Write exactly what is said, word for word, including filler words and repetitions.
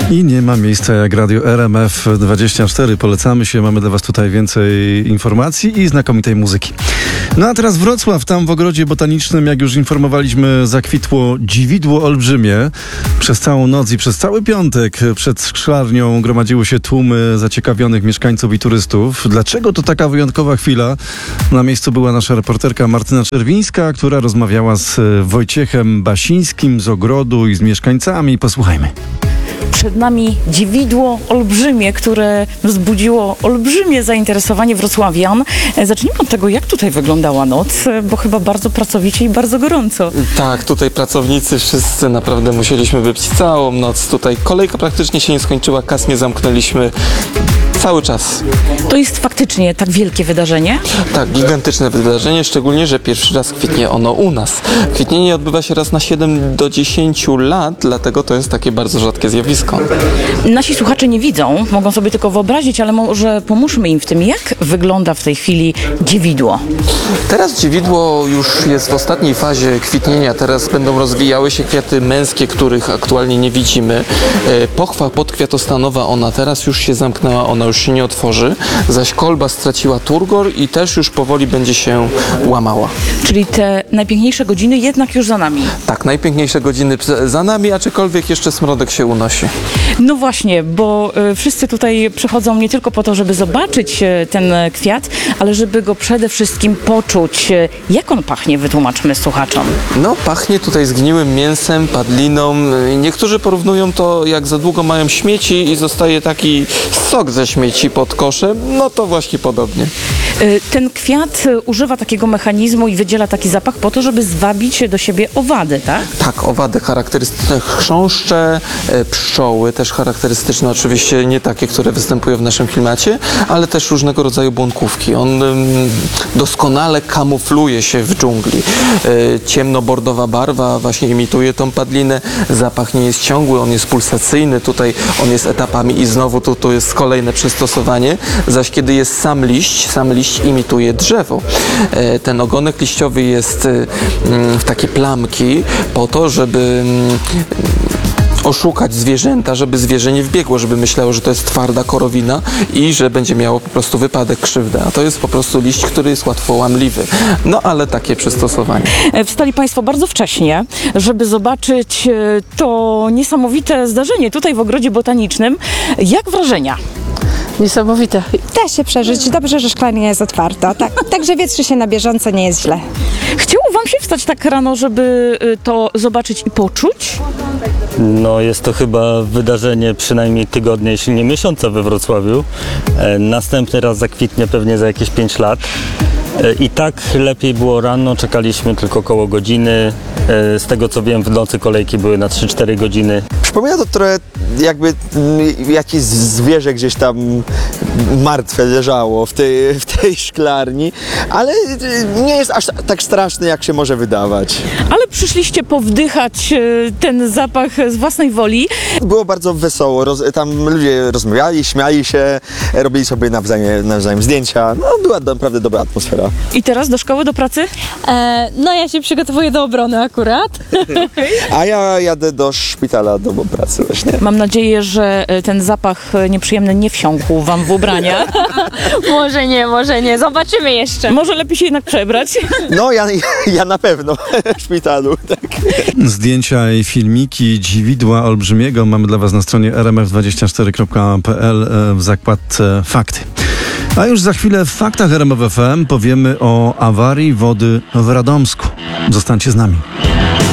I nie ma miejsca jak Radio R M F dwadzieścia cztery. Polecamy się, mamy dla Was tutaj więcej informacji i znakomitej muzyki. No a teraz Wrocław, tam w ogrodzie botanicznym, jak już informowaliśmy, zakwitło dziwidło olbrzymie. Przez całą noc i przez cały piątek przed szklarnią gromadziły się tłumy zaciekawionych mieszkańców i turystów. Dlaczego to taka wyjątkowa chwila? Na miejscu była nasza reporterka Martyna Czerwińska, która rozmawiała z Wojciechem Basińskim z ogrodu i z mieszkańcami. Posłuchajmy. Przed nami dziwidło olbrzymie, które wzbudziło olbrzymie zainteresowanie wrocławian. Zacznijmy od tego, jak tutaj wyglądała noc, bo chyba bardzo pracowicie i bardzo gorąco. Tak, tutaj pracownicy wszyscy naprawdę musieliśmy być całą noc. Tutaj kolejka praktycznie się nie skończyła, kas nie zamknęliśmy. Cały czas. To jest faktycznie tak wielkie wydarzenie? Tak, gigantyczne wydarzenie, szczególnie, że pierwszy raz kwitnie ono u nas. Kwitnienie odbywa się raz na siedem do dziesięciu lat, dlatego to jest takie bardzo rzadkie zjawisko. Nasi słuchacze nie widzą, mogą sobie tylko wyobrazić, ale może pomóżmy im w tym, jak wygląda w tej chwili dziewidło. Teraz dziewidło już jest w ostatniej fazie kwitnienia, teraz będą rozwijały się kwiaty męskie, których aktualnie nie widzimy. Pochwa podkwiatostanowa, ona teraz już się zamknęła, ona już się nie otworzy, zaś kolba straciła turgor i też już powoli będzie się łamała. Czyli te najpiękniejsze godziny jednak już za nami. Tak, najpiękniejsze godziny za nami, aczkolwiek jeszcze smrodek się unosi. No właśnie, bo y, wszyscy tutaj przychodzą nie tylko po to, żeby zobaczyć y, ten kwiat, ale żeby go przede wszystkim poczuć. Y, jak on pachnie, wytłumaczmy słuchaczom. No, pachnie tutaj zgniłym mięsem, padliną. Niektórzy porównują to, jak za długo mają śmieci i zostaje taki sok ze śmieci pod koszem, no to właśnie podobnie. Ten kwiat używa takiego mechanizmu i wydziela taki zapach po to, żeby zwabić do siebie owady, tak? Tak, owady charakterystyczne, chrząszcze, pszczoły, też charakterystyczne, oczywiście nie takie, które występują w naszym klimacie, ale też różnego rodzaju błąkówki. On doskonale kamufluje się w dżungli. Ciemnobordowa barwa właśnie imituje tą padlinę, zapach nie jest ciągły, on jest pulsacyjny, tutaj on jest etapami i znowu tu, tu jest kolejne przystosowanie, zaś kiedy jest sam liść, sam liść imituje drzewo. Ten ogonek liściowy jest w takie plamki po to, żeby oszukać zwierzęta, żeby zwierzę nie wbiegło, żeby myślało, że to jest twarda korowina i że będzie miało po prostu wypadek, krzywdę. A to jest po prostu liść, który jest łatwo łamliwy. No ale takie przystosowanie. Wstali Państwo bardzo wcześnie, żeby zobaczyć to niesamowite zdarzenie tutaj w ogrodzie botanicznym. Jak wrażenia? Niesamowite. Da się przeżyć. Dobrze, że szklarnia jest otwarta. Tak, także wietrzy się na bieżąco, nie jest źle. Chciało Wam się wstać tak rano, żeby to zobaczyć i poczuć? No jest to chyba wydarzenie przynajmniej tygodnia, jeśli nie miesiąca we Wrocławiu. Następny raz zakwitnie pewnie za jakieś pięć lat. I tak lepiej było rano, czekaliśmy tylko około godziny. Z tego co wiem, w nocy kolejki były na trzy cztery godziny. Przypomina to trochę jakby jakieś zwierzę gdzieś tam martwe leżało w tej, w tej szklarni, ale nie jest aż tak straszne, jak się może wydawać. Ale przyszliście powdychać ten zapach z własnej woli. Było bardzo wesoło, Roz, tam ludzie rozmawiali, śmiali się, robili sobie nawzajem, nawzajem zdjęcia. No była naprawdę dobra atmosfera. I teraz do szkoły, do pracy? E, no ja się przygotowuję do obrony akurat. A ja jadę do szpitala do pracy właśnie. Mam nadzieję, że ten zapach nieprzyjemny nie wsiąkł Wam w ubrania. Może nie, może nie. Zobaczymy jeszcze. Może lepiej się jednak przebrać. No ja, ja na pewno w szpitalu. Tak. Zdjęcia i filmiki dziwidła olbrzymiego mamy dla Was na stronie r m f dwadzieścia cztery kropka p l w zakładce Fakty. A już za chwilę w Faktach R M F F M powiemy o awarii wody w Radomsku. Zostańcie z nami.